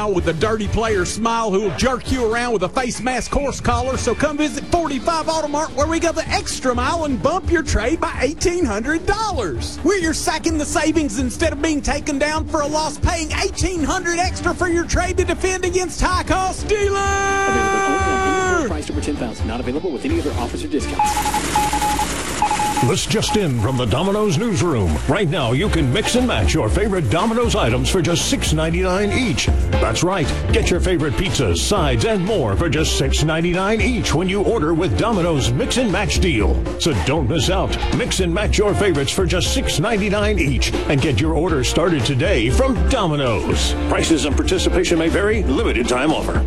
With a dirty player smile who will jerk you around with a face mask horse collar. So come visit 45 Automart where we go the extra mile and bump your trade by $1,800. We're your second the savings instead of being taken down for a loss, paying $1,800 extra for your trade to defend against high-cost dealer. Available price over $10,000. Not available with any other offers or discounts. This just in from the Domino's newsroom. Right now, you can mix and match your favorite Domino's items for just $6.99 each. That's right. Get your favorite pizzas, sides, and more for just $6.99 each when you order with Domino's Mix and Match deal. So don't miss out. Mix and match your favorites for just $6.99 each and get your order started today from Domino's. Prices and participation may vary. Limited time offer.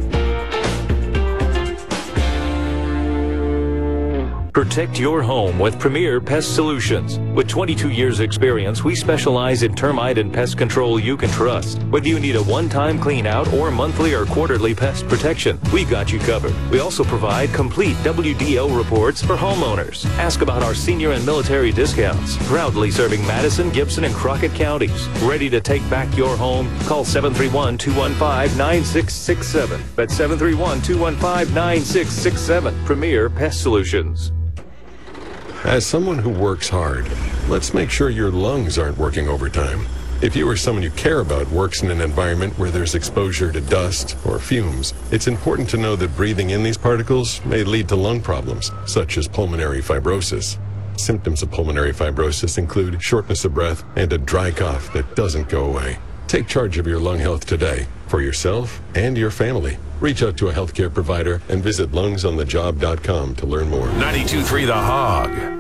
Protect your home with Premier Pest Solutions. With 22 years experience, we specialize in termite and pest control you can trust. Whether you need a one-time clean out or monthly or quarterly pest protection, we got you covered. We also provide complete WDO reports for homeowners. Ask about our senior and military discounts. Proudly serving Madison, Gibson, and Crockett counties. Ready to take back your home? Call 731-215-9667. That's 731-215-9667. Premier Pest Solutions. As someone who works hard, let's make sure your lungs aren't working overtime. If you or someone you care about works in an environment where there's exposure to dust or fumes, it's important to know that breathing in these particles may lead to lung problems, such as pulmonary fibrosis. Symptoms of pulmonary fibrosis include shortness of breath and a dry cough that doesn't go away. Take charge of your lung health today, for yourself and your family. Reach out to a healthcare provider and visit lungsonthejob.com to learn more. 92.3 The Hog.